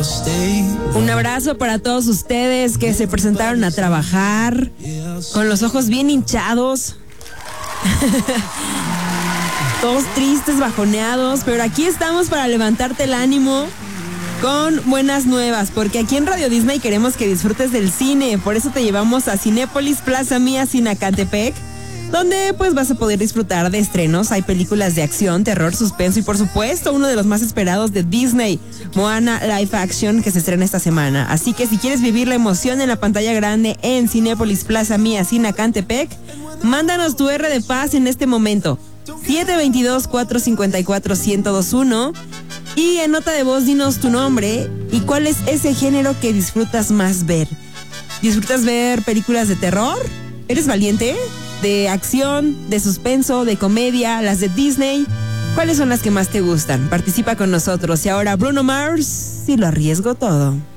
Un abrazo para todos ustedes que se presentaron a trabajar con los ojos bien hinchados. Todos tristes, bajoneados, pero aquí estamos para levantarte el ánimo con buenas nuevas, porque aquí en Radio Disney queremos que disfrutes del cine. Por eso te llevamos a Cinépolis Plaza Mía Sinacantepec, donde pues vas a poder disfrutar de estrenos. Hay películas de acción, terror, suspenso y por supuesto uno de los más esperados de Disney, Moana Live Action, que se estrena esta semana. Así que si quieres vivir la emoción en la pantalla grande en Cinépolis Plaza Mía Sinacantepec, mándanos tu R de paz en este momento, 722-454-1021, y en nota de voz dinos tu nombre y cuál es ese género que disfrutas más ver. ¿Disfrutas ver películas de terror? ¿Eres valiente? ¿De acción, de suspenso, de comedia, las de Disney? ¿Cuáles son las que más te gustan? Participa con nosotros. Y ahora Bruno Mars, y lo arriesgo todo.